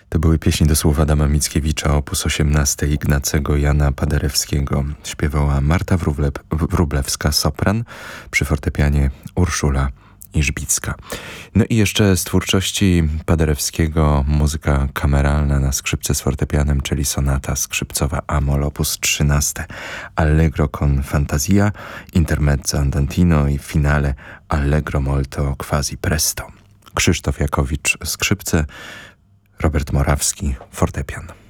To były pieśni do słów Adama Mickiewicza, opus 18 Ignacego Jana Paderewskiego. Śpiewała Marta Wróblewska, sopran, przy fortepianie Urszula Iżbicka. No i jeszcze z twórczości Paderewskiego muzyka kameralna na skrzypce z fortepianem, czyli sonata skrzypcowa Amol opus 13, Allegro con fantasia, intermezzo andantino i finale Allegro molto quasi presto. Krzysztof Jakowicz skrzypce, Robert Morawski fortepian.